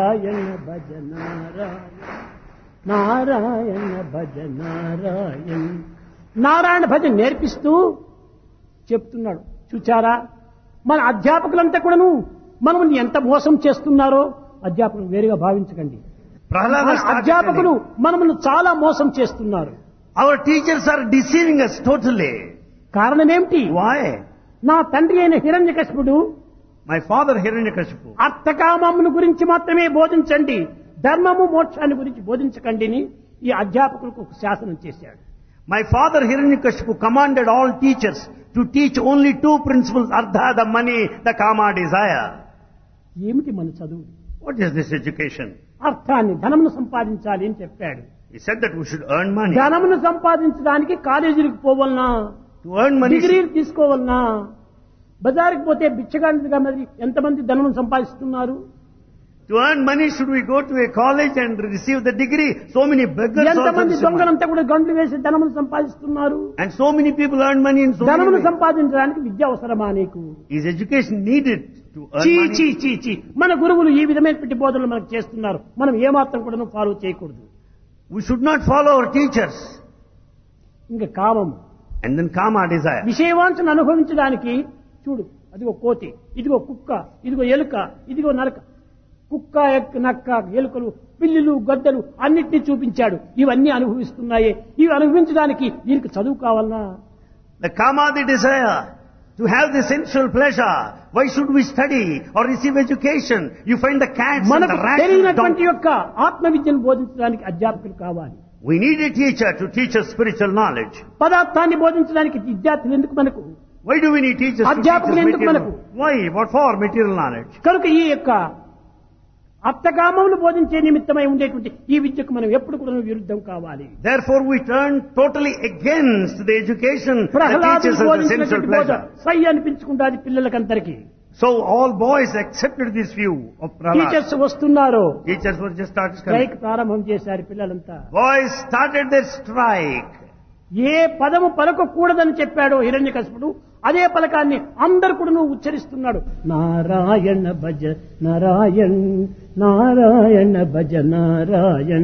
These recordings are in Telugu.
నారాయణ భజ నారాయణ, నారాయణ భజ నారాయణ. నారాయణ భజ నేర్పిస్తూ చెప్తున్నాడు. చూచారా, మన అధ్యాపకులంతా కూడాను మనల్ని ఎంత మోసం చేస్తున్నారో అధ్యాపకులు వేరుగా భావించకండి. అధ్యాపకులు మనల్ని చాలా మోసం చేస్తున్నారు. Our teachers are deceiving us totally. కారణం ఏమిటి? Why? నా తండ్రి అయిన హిరణ్యకశిపుడు My father Hiranyakashipu. అర్థకామమును గురించి మాత్రమే బోధించండి, ధర్మము మోక్షాన్ని గురించి బోధించకండి అని ఈ అధ్యాపకులకు ఒక శాసనం చేశాడు. My father Hiranyakashipu commanded all teachers to teach only two principles: Ardha, the money, the Kama, desire. ఏమిటి మన చదువు? What is this education? అర్థాన్ని, ధనమును సంపాదించాలి అని చెప్పాడు. He said that we should earn money. ధనమును సంపాదించడానికి కాలేజీలకు పోవాలనా, To earn money, డిగ్రీలు తీసుకోవాలనా, బజారుకి పోతే బిచ్చగాంటిగా మరి ఎంతమంది ధనమును సంపాదిస్తున్నారు? to earn money, should we go to a college and receive the degree? So many beggars also ఎంతమంది receive money. దొంగలంతా కూడా గంటలు వేసి ధనమును సంపాదిస్తున్నారు. And so many people earn money in so many ధనమును ways. సంపాదించడానికి విద్య అవసరమా నీకు? Is education needed to earn చీ money? చీ చీ చీ, మన గురువులు ఈ విధమైనటువంటి బోధనలు మనకు చేస్తున్నారు, మనం ఏమాత్రం కూడా ఫాలో చేయకూడదు. We should not follow our teachers. ఇంకా కామం, And then Kama, desire. విషయవాంఛను అనుభవించడానికి చూడు, అదిగో కోతి, ఇదిగో కుక్క, ఇదిగో ఎలుక, ఇదిగో నరక. కుక్క, నక్క, ఎలుకలు, పిల్లులు, గద్దలు అన్నిటినీ చూపించాడు. ఇవన్నీ అనుభవిస్తున్నాయే, ఇవి అనుభవించడానికి దీనికి చదువు కావాలనా? The Kama, the desire. To have the sensual pleasure, why should we study or receive education? You find the cats and మనకు the rats and the తెలియనటువంటి donkeys. యొక్క ఆత్మ విద్యను బోధించడానికి అధ్యాపకులు కావాలి. We need a teacher to teach us spiritual knowledge. పదార్థాన్ని బోధించడానికి విద్యార్థులు ఎందుకు మనకు? Why do we need teachers to teach us అధ్యాపకులు ఎందుకు material? మనకు? Why? What for? Material knowledge. కనుక ఈ యొక్క అర్థకామమును బోధించే నిమిత్తమై ఉండేటువంటి ఈ విద్యకు మనం ఎప్పుడు కూడా విరుద్ధం కావాలి. Therefore we turn totally against the education that ప్రహ్లాదుడు teaches us the sensual బోధించినటువంటి బోధ pleasure. Sye అనిపించుకుంటాది పిల్లలకందరికీ. So all boys accepted this view of Prahlad. Teachers వస్తున్నారు, Teachers were just started strike coming. ప్రారంభం చేశారు పిల్లలంతా. Boys started their strike. ఏ పదము పలకకూడదని చెప్పాడో హిరణ్యకశిపుడు, అదే పలకాన్ని అందరు కూడా నువ్వు ఉచ్చరిస్తున్నాడు. నారాయణ భజ నారాయణ, నారాయణ భజ Narayana,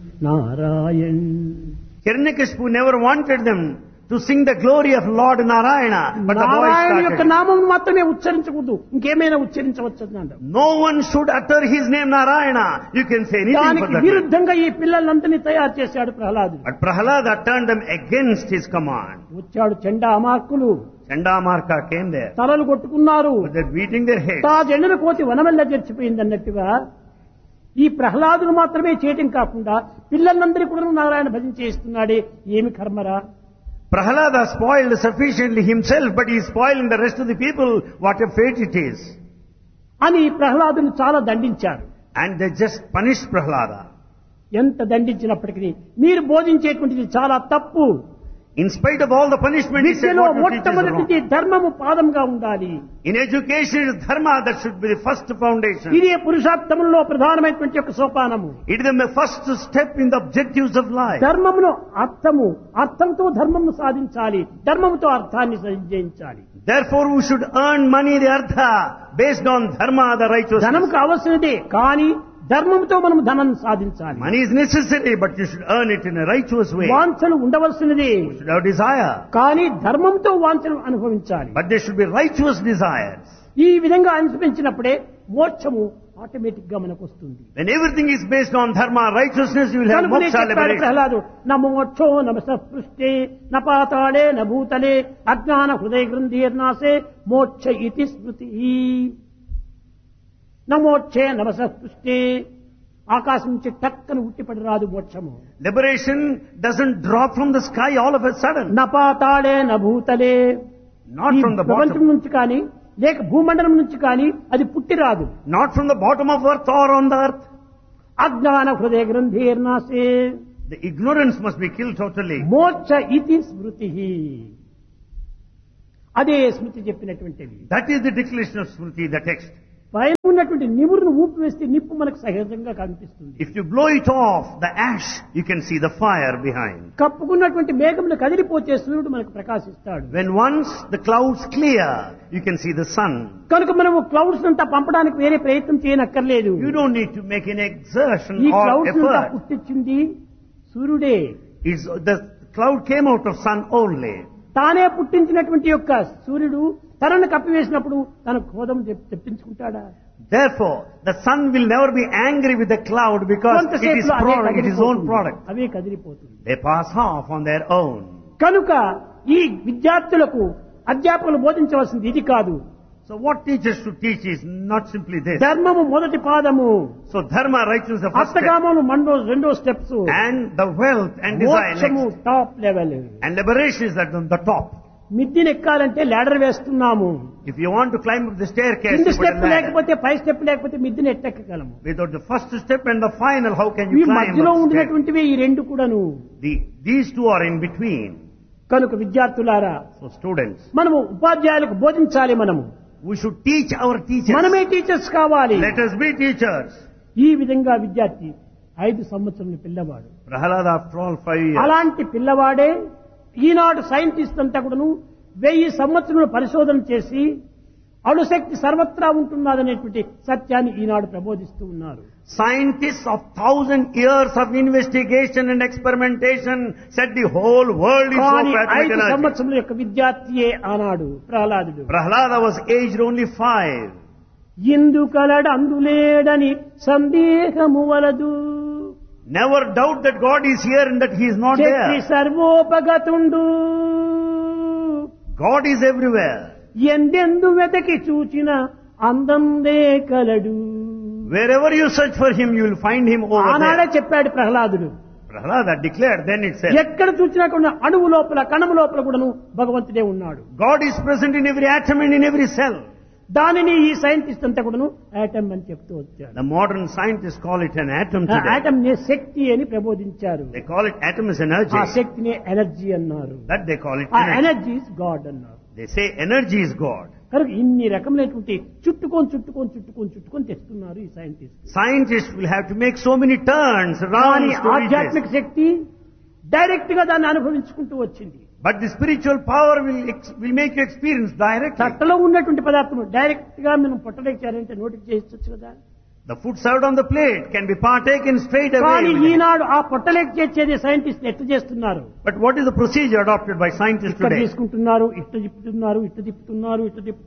Narayana. Hiranyakashipu never wanted them to sing the glory of Lord Narayana, but the boys Narayana యొక్క started. నామం మాత్రమే ఉచ్చరించకూడదు, ఇంకేమైనా ఉచ్చరించవచ్చు అన్నాడు. No one should utter his name Narayana. You can say anything for దానికి that. విరుద్ధంగా ఈ పిల్లలందరినీ తయారు చేశాడు ప్రహ్లాదుడు. But Prahlada turned them against his command. వచ్చాడు చెండా అమార్కులు, Chandamarka came there. తలలు కొట్టుకున్నారు, But they're beating their heads. తా జెండను కోతి వనమెల్ల జరిచిపోయింది అన్నట్టుగా ఈ ప్రహ్లాదును మాత్రమే చేయటం కాకుండా పిల్లలందరూ కూడా నారాయణ భజన చేస్తున్నాడే, ఏమి కర్మరా? Prahlada spoiled sufficiently himself, but he is spoiling the rest of the people. What a fate it is. అని ప్రహ్లాదును చాలా దండించారు. And they just punished Prahlada. ఎంత దండించినప్పటికీ మీరు బోధించేటువంటిది చాలా తప్పు. In spite of all the punishment, he said విద్యలో what you teach is మొట్టమొదటిది wrong. ధర్మము పాదంగా ఉండాలి. In education, it is dharma that should be the first foundation. ఇదే పురుషార్థములో ప్రధానమైనటువంటి ఒక సోపానము. It is the first step in the objectives of life. ధర్మమును అర్థము, అర్థంతో ధర్మమును సాధించాలి, ధర్మముతో అర్థాన్ని జయించాలి. Therefore, we should earn money, the artha, based on dharma, the righteousness. ధనము కావలసినదే, కానీ ధర్మంతో మనం ధనాన్ని సాధించాలి. Money is necessary, but you should earn it in a righteous way. వాంఛలు ఉండవలసినదే, You should have desire, కానీ ధర్మంతో వాంఛలు అనుభవించాలి. but there should be righteous desires. ఈ విధంగా అనుసరించినప్పుడే మోక్షము ఆటోమేటిక్ గా మనకు వస్తుంది. When everything is based on dharma, righteousness, you will have కనుకనే moksha చెప్పాడు liberation. ప్రహ్లాదు, న మోక్షో నమస పృష్ఠే న పాతాళే న భూతలే అజ్ఞాన హృదయ గ్రంథీర్నాశే మోక్ష ఇతి స్మృతి. న మోక్షే నమస పృష్ఠే, ఆకాశం నుంచి టక్కన ఉట్టిపడి రాదు మోక్షము. Liberation doesn't drop from the sky all of a sudden. న పాతాళే న భూతలే, Not ఈ from the ప్రపంచం bottom. నుంచి కానీ లేక భూమండలం నుంచి కానీ అది పుట్టి రాదు. Not from the bottom of earth or on the earth. అజ్ఞాన హృదయ గ్రంథీర్నాశే The ignorance must be killed totally. మోక్ష ఇతి స్మృతి. అదే స్మృతి చెప్పినటువంటిది. That is the declaration of Smriti, the text. పైన ఉన్నటువంటి నిమురును ఊపివేస్తే నిప్పు మనకు సహజంగా కనిపిస్తుంది. If you blow it off, the ash, you can see the fire behind. కప్పుకున్నటువంటి మేఘములు కదిలిపోతే సూర్యుడు మనకు ప్రకాశిస్తాడు. When once the clouds clear, you can see the sun. కనుక మనము క్లౌడ్స్ అంతా పంపడానికి వేరే ప్రయత్నం చేయనక్కర్లేదు. You don't need to make an exertion ఈ or క్లౌడ్స్ అంతా effort. పుట్టించింది సూర్యుడే. The cloud came out of sun only. తానే పుట్టించినటువంటి యొక్క సూర్యుడు తనను కప్పివేసినప్పుడు తన క్రోధం తెప్పించుకుంటాడా? Therefore, the sun will never be angry with the cloud because it is product, it is own product. Away కదిలిపోతుంది. They pass off on their own. కనుక ఈ విద్యార్థులకు అధ్యాపకులు బోధించవలసింది ఇది కాదు. So what teachers should teach is not simply this. ధర్మము మొదటి పాదము, So dharma, righteousness is the first step. అర్థకామము రెండో steps, And the wealth and desire మోక్షము next. Top level. And liberation is at the top. మిద్దిని ఎక్కాలంటే లాడర్ వేస్తున్నాము. If you want to climb up the staircase, కింది you put a step ladder. లేకపోతే పై స్టెప్ లేకపోతే మిద్దిని ఎట్టెక్కగలము. Without the first step and the final, how can ఈ you climb మధ్యలో up the stairs? ఉండినటువంటివి ఈ రెండు కూడాను. These two are in between. కనుక విద్యార్థులారా, So students, మనము ఉపాధ్యాయులకు బోధించాలి. మనము we should teach our teachers. మనమే టీచర్స్ కావాలి. Let us be teachers. ఈ విధంగా విద్యార్థి 5 సంవత్సరాల పిల్లవాడు. Prahalada, after all, 5 years. అలాంటి పిల్లవాడే ఈనాడు సైంటిస్ట్ అంతా కూడాను 1000 సంవత్సరాలు పరిశోధన చేసి అణుశక్తి సర్వత్రా ఉంటున్నదనేటువంటి సత్యాన్ని ఈనాడు ప్రబోధిస్తూ ఉన్నారు. Scientists of 1000 years of investigation and experimentation said the whole world is కానీ of atomic 5 energy. సంవత్సరాల యొక్క విద్యార్థియే ఆనాడు ప్రహ్లాదుడు. Prahalada was aged only 5. ఇందు కలడు అందులేడని సందేహము వలదు, Never doubt that God is here and that He is not Shakti there. సర్వోపగతుండు, God is everywhere. ఎందెందు వెతకి చూచిన అందందే కలడు. Wherever you search for Him, you will find Him over ఆనాడే there. చెప్పాడు ప్రహ్లాదుడు. Prahalada declared then itself. ఎక్కడ చూసినా కూడా అణువు లోపల కణము లోపల కూడాను భగవంతుడే ఉన్నాడు. God is present in every atom and in every cell. దానిని ఈ సైంటిస్ట్ అంతా కూడాను ఆటమ్ అని చెప్తూ వచ్చాడు. The modern scientists call it an atom ఆ today. ఆటమ్ నే శక్తి అని ప్రబోధించారు. They call it atom is energy. ఆ శక్తిని ఎనర్జీ అన్నారు. That they call it ఆ energy. ఎనర్జీ ఇస్ గాడ్ అన్నారు. They say energy is God. కనుక ఇన్ని రకమైనటువంటి చుట్టుకొని తెస్తున్నారు ఈ scientist. Scientists will have to make so many turns కానీ around to reach ఆధ్యాత్మిక this. శక్తి డైరెక్ట్ గా దాన్ని అనుభవించుకుంటూ వచ్చింది. But the spiritual power will make you experience directly. తట్టలో ఉన్నటువంటి పదార్థం డైరెక్ట్ గా మనం పొట్టలేచారంటే నోటికి చేయొచ్చు కదా. The food served on the plate can be partaken straight కానీ away. ఈనాడు ఆ పొట్టలేకి చేసేది సైంటిస్ట్ ఎట్లా చేస్తున్నారు? But what is the procedure adopted by scientists ఇక్కడ today? తీసుకుంటున్నారు, ఇట్లా తిప్పుతున్నారు,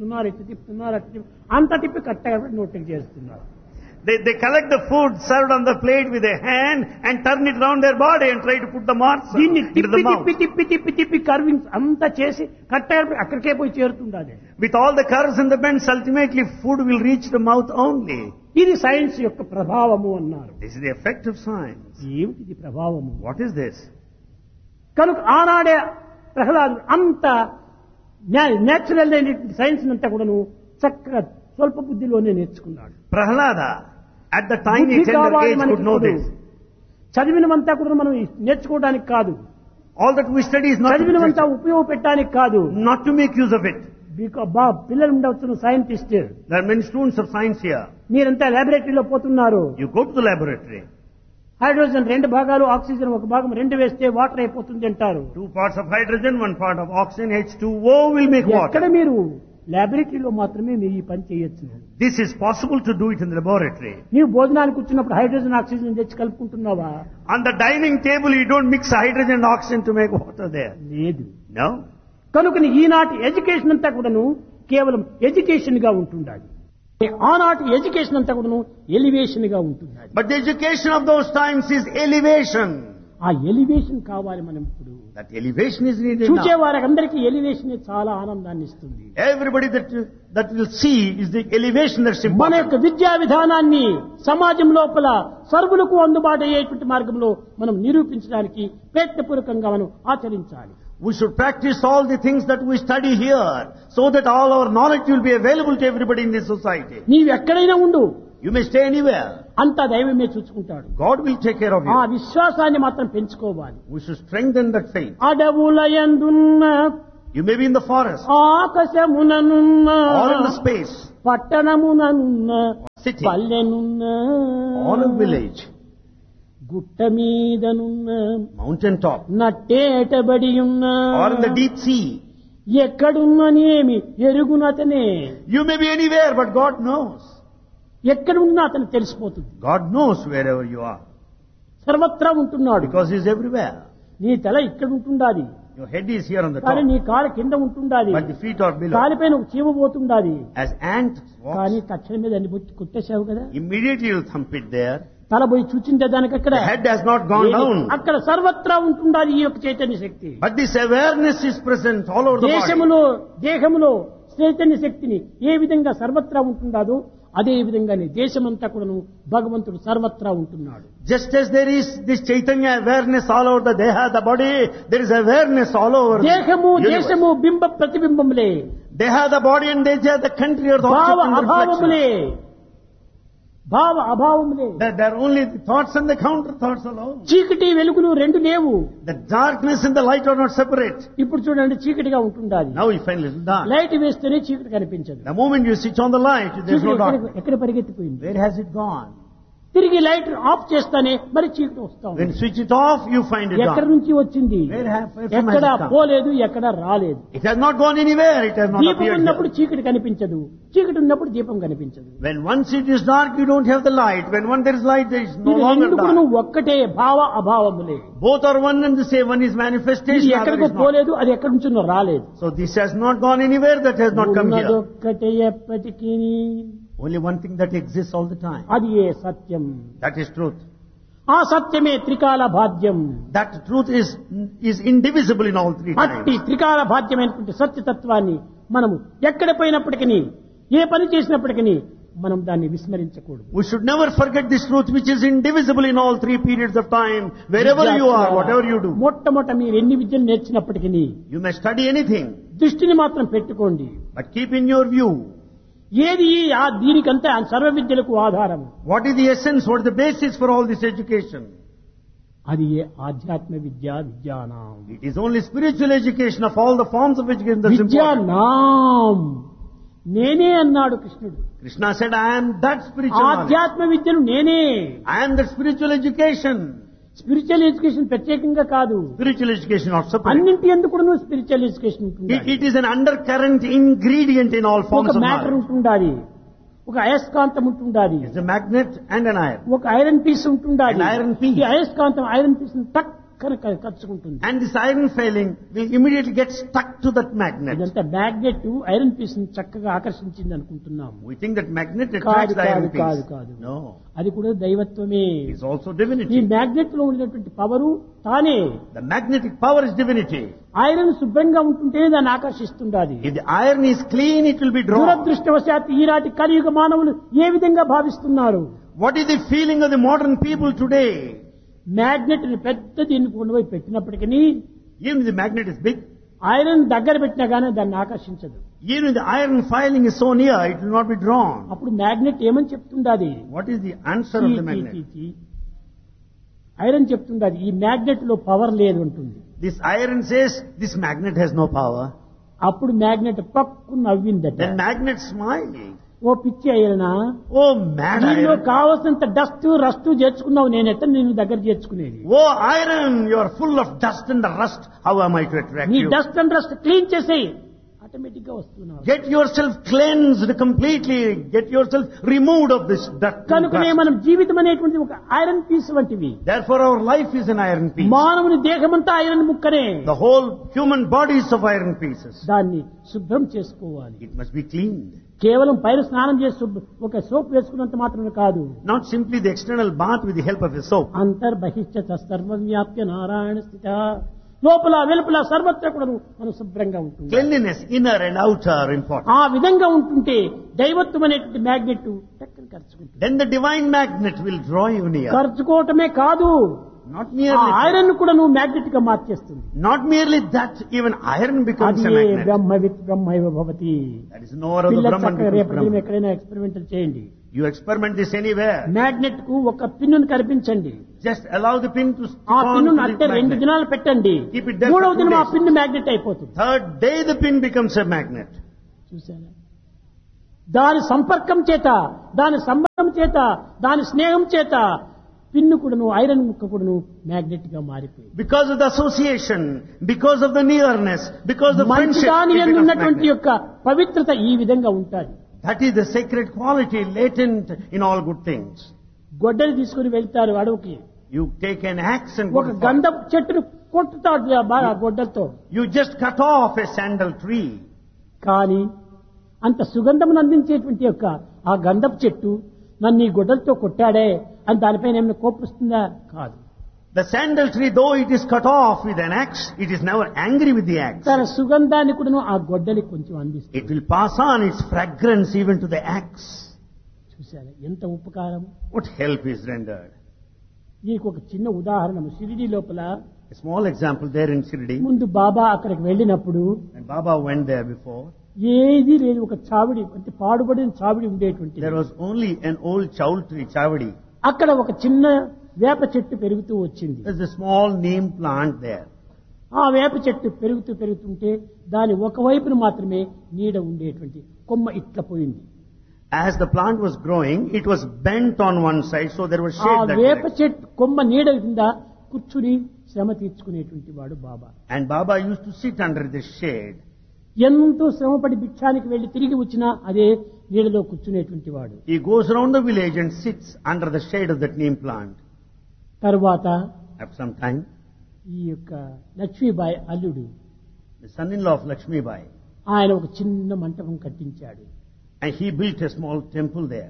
అంత తిప్పి కట్టగా నోటికి చేస్తున్నారు. They collect the food served on the plate with a hand and turn it around their body and try to put the morsel దీన్ని into the mouth. తిప్పి కర్వింగ్స్ అంతా చేసి కట్టగా అక్కడికే పోయి చేరుతుండాలి. With all the curves and the bends, ultimately food will reach the mouth only. ఇది సైన్స్ యొక్క ప్రభావము అన్నారు. This is the effect of science. ఏమిటిది ప్రభావము? What is this? కనుక ఆనాడే ప్రహ్లాదు అంత నేచురల్ అయినటువంటి సైన్స్ అంతా కూడాను చక్కగా స్వల్ప బుద్ధిలోనే నేర్చుకున్నాడు. Prahalada, at the tiny బుద్ధి tender కావాలి age, మనకి could know ఇప్పుడు. this. చదివినమంతా కూడా మనం నేర్చుకోవడానికి కాదు, All that we study is not చదివినమంతా to, ఉపయోగపెట్టడానికి కాదు. not to make use of it. పిల్లలు ఉండవచ్చు scientist, There are many students of science here. మీరంతా లాబొరేటరీలో పోతున్నారు. You go to the laboratory. Hydrogen 2 భాగాలు, ఆక్సిజన్ 1 భాగం, 2 వేస్తే వాటర్ అయిపోతుంది అంటారు. 2 parts of hydrogen, 1 part of oxygen, H2O will make ఎక్కడ water. మీరు లాబొరేటరీలో మాత్రమే మీరు ఈ పని చేయొచ్చు. This is possible to do it in the laboratory. నీవు భోజనానికి కూర్చున్నప్పుడు హైడ్రోజన్ ఆక్సిజన్ తెచ్చి కలుపుకుంటున్నావా? On the dining table, you don't mix hydrogen and oxygen to make water there. లేదు. No? కనుక ఈనాటి ఎడ్యుకేషన్ అంతా కూడాను కేవలం ఎడ్యుకేషన్ గా ఉంటుండాలి. ఆనాటి ఎడ్యుకేషన్ అంతా కూడాను ఎలివేషన్ గా ఉంటుండాలి. But the education of those times is elevation. ఆ ఎలివేషన్ కావాలి మనం ఇప్పుడు. That elevation is needed చూసే now. వారందరికీ ఎలివేషన్ చాలా ఆనందాన్ని ఇస్తుంది. Everybody that will see is the elevation that's మన important. యొక్క విద్యా విధానాన్ని సమాజం లోపల సర్వులకు అందుబాటు అయ్యేటువంటి మార్గంలో మనం నిరూపించడానికి ప్రయత్నపూర్వకంగా మనం ఆచరించాలి. We should practice all the things that we study here so that all our knowledge will be available to everybody in this society. నీవు ఎక్కడైనా ఉండు, You may stay anywhere. అంతా దైవమే చూసుకుంటాడు. God will take care of ఆ you. విశ్వాసాన్ని మాత్రం పెంచుకోవాలి. We should strengthen that faith. అడవులయందున్న You may be in the forest ఆకాశముననున్న or in the space పట్టణముననున్న city పల్లెనున్న or a village, గుట్ట మీదనున్న mountain top నట్టేటబడి ఉన్న or in the deep sea. ఎక్కడున్ననేమి ఎరుగునతనే. You may be anywhere, but God knows. ఎక్కడున్నా అతను తెలిసిపోతుంది. God knows wherever you are సర్వత్రా ఉంటున్నాడు. because He is everywhere. నీ తల ఇక్కడ ఉంటుండాది, Your head is here on the కానీ top, నీ కాలు కింద ఉంటుండాది, but the feet are below. కాలిపైన ఒక చీమ పోతుండాది. As ant కానీ walks, తక్షణ మీద అన్ని బొచ్చి కుట్టేశావు కదా. immediately you thump it there. తల పోయి చూచింటే దానికి అక్కడ The head has not gone down, అక్కడ సర్వత్రా ఉంటుండాది ఈ యొక్క చైతన్య శక్తి. but this awareness is present all over the body. దేహములో చైతన్య శక్తిని ఏ విధంగా సర్వత్రా ఉంటుండాదో అదే విధంగానే దేశమంతా కూడాను భగవంతుడు సర్వత్రా ఉంటున్నాడు. Just as there is this Chaitanya awareness all over the Deha, the body, there is awareness all over the దేహము universe. దేశము బింబ ప్రతిబింబములే, Deha, the body, and Deja, the country, or the భావ object and reflection. అభావములే, భావ అభావములే. There are only the thoughts and the counter thoughts alone. చీకటి వెలుగులు రెండు లేవు. The darkness and the light are not separate. ఇప్పుడు చూడండి, చీకటిగా ఉంటుండాది. Now you find little dark. Light వేస్తేనే చీకటి కనిపించదు. The moment you switch on the light, there is no చీకటి darkness. ఎక్కడ పరిగెత్తిపోయింది. Where has it gone? తిరిగి లైట్ ఆఫ్ చేస్తానే మరి చీకటి వస్తా ఉంది. When you switch it off, you find it ఎక్కడి dark. నుంచి వచ్చింది, Where from has ఎక్కడ it come? పోలేదు, ఎక్కడ రాలేదు. It has not gone anywhere. It has not దీపం appeared ఉన్నప్పుడు here. చీకటి కనిపించదు, చీకటి ఉన్నప్పుడు దీపం కనిపించదు. When once it is dark, you don't have the light. When one there is light, there is no ఇది longer ఎందుకు dark. నువ్వు ఒక్కటే భావ అభావములే. Both are one and the same. One is ఇది manifestation, other ఎక్కడికో is not. పోలేదు, అది ఎక్కడి నుంచో రాలేదు. So this has not gone anywhere. That has not come here. ఉన్నదొక్కటే ఎప్పటికీ, Only one thing that exists all the time. అది ఏ సత్యం. That is truth. ఆ సత్యమే త్రికాల బాధ్యం. That truth is indivisible in all three అట్టి times. త్రికాల బాధ్యమైనటువంటి సత్యతత్వాన్ని మనము ఎక్కడ పోయినప్పటికీ, ఏ పని చేసినప్పటికీ మనం దాన్ని విస్మరించకూడదు. We should never forget this truth which is indivisible in all three periods of time. Wherever you are, whatever you do. మొట్టమొదట మీరు ఎన్ని విద్యలు నేర్చినప్పటికీ You may study anything, దృష్టిని మాత్రం పెట్టుకోండి. but keep in your view. ఏది దీనికంతా సర్వ విద్యలకు ఆధారం. What is the essence, what is the basis for all this education? అది ఏ ఆధ్యాత్మ విద్యానాం. It is only spiritual education of all the forms of education that's important. విద్యానాం నేనే అన్నాడు కృష్ణుడు. Krishna said, I am that spiritual knowledge. ఆధ్యాత్మ విద్యను నేనే. I am that spiritual education. Spiritual education ప్రత్యేకంగా కాదు, Spiritual education not separate. అన్నింటి ఎందుకు కూడా స్పిరిచువల్ ఎడ్యుకేషన్ ఉంటుంది. It is an undercurrent ingredient in all forms ఒక of మ్యాటర్ knowledge. ఉంటుండాలి, ఒక అయస్కాంతం ఉంటుండాలి, It's a magnet and an iron. ఒక ఐరన్ పీస్ ఉంటుండాలి. An iron piece. ఈ అయస్కాంతం ఐరన్ పీస్ టక్కన కలుసుకుంటుంది. And this iron failing will immediately get stuck to that magnet. ఇదంతా మ్యాగ్నెట్ ఐరన్ పీస్ ని చక్కగా ఆకర్షించింది అనుకుంటున్నాం. We think that magnet కాదు attracts the iron కాదు piece. కాదు. No. అది కూడా దైవత్వమే. It's also ఈ divinity. మ్యాగ్నెట్ లో ఉన్నటువంటి పవరు తానే. The magnetic power is divinity. Iron శుభ్రంగా ఉంటుంటేనే దాన్ని ఆకర్షిస్తుండాలి. If the iron is clean, it will be drawn. దురదృష్టవశాత్తు ఈనాటి కలియుగ మానవులు ఏ విధంగా భావిస్తున్నారు? What is the feeling of the modern people today? Magnet ని పెద్ద దీన్ని కొండపోయి పెట్టినప్పటికీ Even if the magnet is big, iron దగ్గర పెట్టినా గానీ దాన్ని ఆకర్షించదు. even if the iron filing is so near, it will not be drawn. అప్పుడు మ్యాగ్నెట్ ఏమని చెప్తుండాది? What is the answer of the magnet? Iron చెప్తుండాది ఈ మ్యాగ్నెట్ లో పవర్ లేదు అంటుంది. This iron says this magnet has no power. అప్పుడు మ్యాగ్నెట్ పక్కు నవ్విందట. Then magnet smiled. ఓ పిచ్చి ఐరనా, Oh mad దీనిలో iron. కావలసినంత డస్ట్ రస్ట్ చేర్చుకున్నావు, నేను ఎట్లా నేను దగ్గర చేర్చుకునేది? Oh iron, you are full of dust and the rust. How am I to attract నీ you? Dust and rust clean చేసేయి, ఆటోమేటిక్ గా వస్తున్నావు. Get yourself cleansed completely. Get yourself removed of this dust. and కనుకనే dust. మనం జీవితం అనేటువంటి ఒక ఐరన్ పీస్ వంటివి. Therefore our life is an iron piece. మానవుని దేహమంతా iron ముక్కనే. The whole human body is of iron pieces. దాన్ని శుభ్రం చేసుకోవాలి. It must be cleaned. కేవలం పైన స్నానం చేసి ఒక సోప్ వేసుకున్నంత మాత్రమే కాదు. Not simply the external bath with the help of a soap. అంతర్బహిష్ట సర్వవ్యాప్య Narayana స్థిత, లోపల వెలుపల సర్వత్రా కూడా మనం శుభ్రంగా ఉంటుంది. Cleanliness, inner and outer, are important. ఆ విధంగా ఉంటుంటే దైవత్వం అనేటువంటి మ్యాగ్నెట్ టక్కన ఖర్చుకుంటుంది. Then the divine magnet will draw you near. ఖర్చుకోవటమే కాదు, Not ఆ merely ఐరన్ కూడా నువ్వు మ్యాగ్నెట్ గా మార్చేస్తుంది. not merely that, even iron becomes a అది magnet. బ్రహ్మవిత్ బ్రహ్మైవ Bhavati. That is no other పిల్లలు Brahman చక్కగా becomes రేపటి Brahman. ఎక్కడైనా ఎక్స్పెరిమెంటల్ చేయండి. You experiment this anywhere. Magnet కు ఒక పిన్నును కనిపించండి. Just allow the pin to stick ఆ on పిన్నును to అట్టే the 2 magnet. దినాలు పెట్టండి. Keep it there for 3వ 2 దినం ఆ days. పిన్ను మ్యాగ్నెట్ అయిపోతుంది. Third day the pin becomes a magnet. చూసారా? దాని సంపర్కం చేత, దాని సంబంధం చేత, దాని స్నేహం చేత పిన్ను కూడాను, ఐరన్ ముక్క కూడాను మ్యాగ్నెట్ గా మారిపోయింది. Because of the association, because of the nearness, because of the మంచి friendship, దాని it యందు becomes ఉన్నటువంటి magnet. యొక్క పవిత్రత ఈ విధంగా ఉంటుంది. That is the sacred quality latent in all good things. గొడ్డలి తీసుకుని వెళ్తారు అడవికి. You take an axe and go ఒక to forest. గంధపు చెట్టును కొట్టుతాడు బాగా గొడ్డలతో. You just cut off a sandal tree. కానీ అంత సుగంధమును అందించేటువంటి యొక్క ఆ గంధపు చెట్టు నన్ను ఈ గొడ్డలతో కొట్టాడే అని దానిపైన ఏమైనా కోపిస్తుందా? కాదు. The sandal tree, though it is cut off with an axe, it is never angry with the axe. తన సుగంధాన్ని కూడా ఆ గొడ్డలి కొంచెం అందిస్తుంది. It will pass on its fragrance even to the axe. చూసారా ఎంత ఉపకారం? What help is rendered? దీనికి ఒక చిన్న ఉదాహరణ షిరిడి లోపల A small example there in Shirdi. ముందు బాబా అక్కడికి వెళ్ళినప్పుడు When Baba went there before, ఏది లేదు, ఒక చావిడి అంటే పాడుబడిన చావిడి ఉండేటువంటి. there was only an old chaul tree, chavadi. అక్కడ ఒక చిన్న వేప చెట్టు పెరుగుతూ వచ్చింది. There's a small neem plant there. ఆ వేప చెట్టు పెరుగుతుంటే దాని ఒకవైపున మాత్రమే నీడ ఉండేటువంటి కొమ్మ ఇట్లా పోయింది. As the plant was growing, it was bent on one side, so there was ఆ shade that వేప direction. చెట్టు కొమ్మ నీడ కింద కూర్చుని శ్రమ తీర్చుకునేటువంటి వాడు బాబా. And Baba used to sit under this shade. ఎంతో శ్రమపడి భిక్షానికి వెళ్లి తిరిగి వచ్చినా అదే నీడలో కూర్చునేటువంటి వాడు. He goes around the village and sits under the shade of that neem plant. తర్వాత After some time, ఈ యొక్క లక్ష్మీబాయి అల్లుడు the son-in-law of Lakshmi Bai, ఆయన ఒక చిన్న మంటపం కట్టించాడు. and he built a small temple there.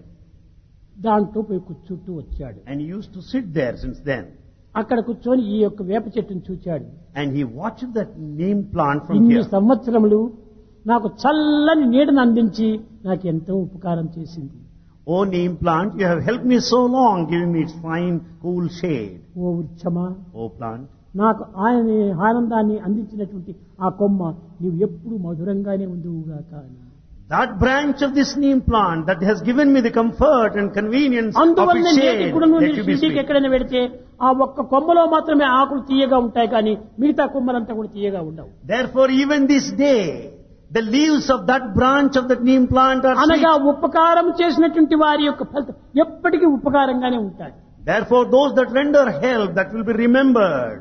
దాంట్లో పోయి కూర్చుంటూ వచ్చాడు. And he used to sit there since then. అక్కడ కూర్చొని ఈ యొక్క వేప చెట్టును చూచాడు. And he watched that neem plant from ఇన్ని here. సంవత్సరములు నాకు చల్లని నీడను అందించి నాకు ఎంతో ఉపకారం చేసింది. Oh neem plant, you have helped me so long, giving me its fine, cool shade. Oh వృక్షమా, Oh plant, నాకు ఆయన ఆనందాన్ని అందించినటువంటి ఆ కొమ్మ నీవు ఎప్పుడు మధురంగానే ఉండుగాక. that branch of this neem plant that has given me the comfort and convenience of అందువల్ల its నేటి shade, కూడా నువ్వు let you be ఇంటికి sweet. ఎక్కడైనా పెడితే ఆ ఒక్క కొమ్మలో మాత్రమే ఆకులు తీయగా ఉంటాయి, కానీ మిగతా కొమ్మలంతా కూడా తీయగా ఉండవు. Therefore, even this day, the leaves of that branch of that neem plant are అనగా sweet. ఉపకారం చేసినటువంటి వారి యొక్క ఫలితం ఎప్పటికీ ఉపకారంగానే ఉంటాయి. Therefore, those that render help, that will be remembered.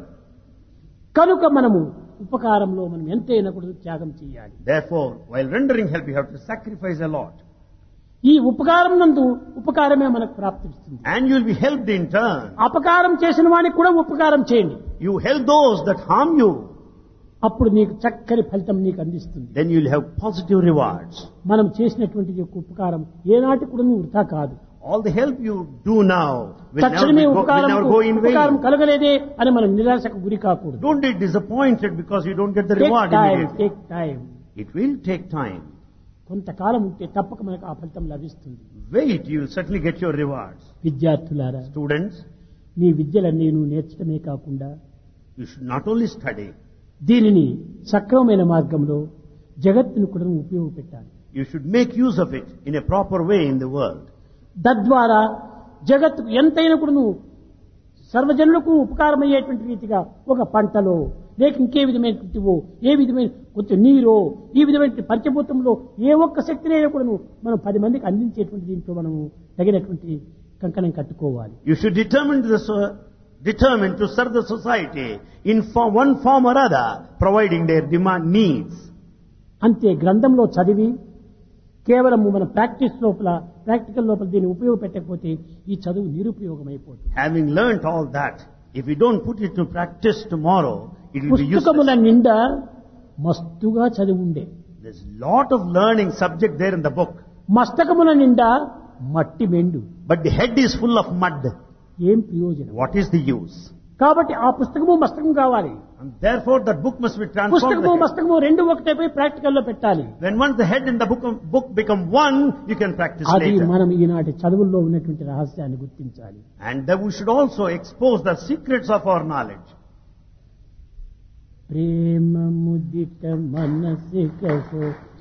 కనుక మనము ఉపకారంలో మనం ఎంతైనా కూడా త్యాగం చేయాలి. Therefore, while rendering help, you have to sacrifice a lot. ఈ ఉపకారం నందు ఉపకారమే మనకు ప్రాప్తిస్తుంది. And you will be helped in turn. అపకారం చేసిన వానికి కూడా ఉపకారం చేయండి, You help those that harm you, అప్పుడు నీకు చక్కని ఫలితం నీకు అందిస్తుంది. then you will have positive rewards. మనం చేసినటువంటి యొక్క ఉపకారం ఏనాటి కూడా వృథా కాదు. All the help you do now will తక్షణమే never go in ఉపకారం vain. కలగలేదే అని మనం నిరాశకు గురి కాకూడదు. Don't be disappointed because you don't get the reward immediately. Take time. It will take time. కొంతకాలం ఉంటే తప్పక మనకు ఆ ఫలితం లభిస్తుంది. Wait, you will certainly get your rewards. విద్యార్థులారా, Students, మీ విద్యలన్నీ నువ్వు నేర్చడమే కాకుండా you should not only study, దీనిని సక్రమమైన మార్గంలో జగత్తును కూడా ఉపయోగపెట్టాలి. you should make use of it in a proper way in the world. తద్వారా జగత్తుకు ఎంతైనా కూడా నువ్వు సర్వజనులకు ఉపకారమయ్యేటువంటి రీతిగా ఒక పంటలో లేక ఇంకే విధమైనటువంటివో ఏ విధమైన కొంచెం నీరో ఈ విధమైన పంచభూతంలో ఏ ఒక్క శక్తినైనా కూడా మనం 10 మందికి అందించేటువంటి దీంట్లో మనము తగినటువంటి కంకణం కట్టుకోవాలి. You should determine to serve the society in one form or other, providing their demand needs. అంతే గ్రంథంలో చదివి కేవలం మన ప్రాక్టికల్ లోపల దీన్ని ఉపయోగపెట్టకపోతే ఈ చదువు నిరుపయోగమైపోతుంది. Having learnt all that, if we don't put it to practice tomorrow, it will be పుస్తకముల useless. నిండా మస్తుగా చదివి ఉండే, There's lot of learning subject there in the book, మస్తకముల నిండా మట్టి మెండు, but the head is full of mud. ఏం ప్రయోజనం? What is the use? కాబట్టి ఆ పుస్తకము మస్తకము కావాలి. And therefore that book must be transformed. పుస్తకము మస్తకము రెండు ఒకటైపోయి ప్రాక్టికల్ లో పెట్టాలి. When once the head and the book become one, you can practice అది later. మనం ఈనాటి చదువుల్లో ఉన్నటువంటి రహస్యాన్ని గుర్తించాలి. And then we should also expose the secrets of our knowledge. Prema ముదిత మనసికసు